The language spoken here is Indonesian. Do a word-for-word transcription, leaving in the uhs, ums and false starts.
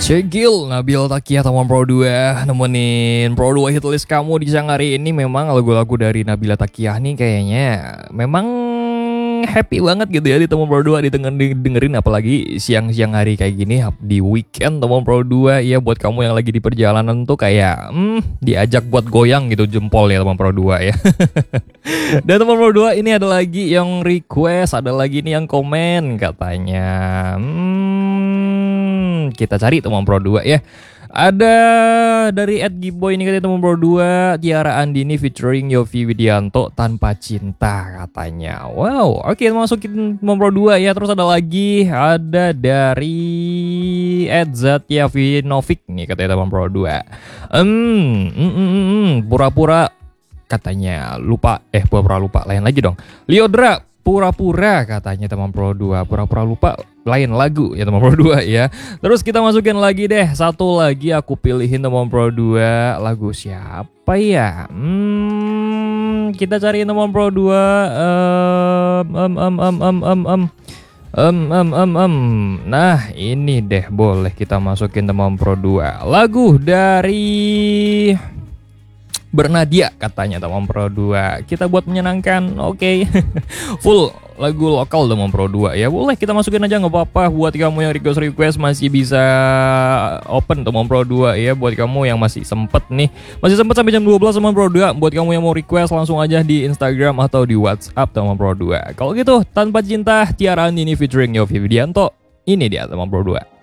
Cegil, Nabil Takia Taman Pro dua nemenin Pro dua hitlist kamu di siang hari ini. Memang lagu-lagu dari Nabila Takiah nih kayaknya memang happy banget gitu ya di Taman Pro dua didengerin, dengerin apalagi siang-siang hari kayak gini di weekend Taman Pro dua ya. Buat kamu yang lagi di perjalanan tuh kayak hmm, diajak buat goyang gitu jempol ya Taman Pro dua ya. Dan Taman Pro dua ini ada lagi yang request, ada lagi nih yang komen katanya. Hmm, kita cari Taman Pro dua ya. Ada dari Ed Giboy ini katanya Taman Pro dua, Tiara Andini featuring Yovie Widianto, Tanpa Cinta katanya. Wow, oke masukin Taman Pro dua ya. Terus ada lagi, ada dari Ed Zatyavinovic nih katanya Taman Pro dua. Hmm, mm, mm, mm, pura-pura katanya lupa, eh pura-pura lupa, lain lagi dong. Liodra, pura-pura katanya Taman Pro dua, pura-pura lupa lain lagu ya Taman Pro dua ya. Terus kita masukin lagi deh, satu lagi aku pilihin Taman Pro dua, lagu siapa ya? Hmm, kita cari Taman Pro dua. Um, um, um, um, um, um, um. Um, um, um, um. Nah ini deh, boleh kita masukin Taman Pro dua, lagu dari Bernadia katanya Taman Pro dua. Kita buat menyenangkan, oke. Okay. Full lagu lokal Taman Pro dua ya. Boleh kita masukin aja nggak apa-apa. Buat kamu yang request-request masih bisa open Taman Pro dua ya. Buat kamu yang masih sempet nih, masih sempet sampai jam dua belas Taman Pro dua. Buat kamu yang mau request langsung aja di Instagram atau di WhatsApp Taman Pro dua. Kalau gitu, Tanpa Cinta Tiara Andini featuring Yovie Widianto. Ini dia Taman Pro dua.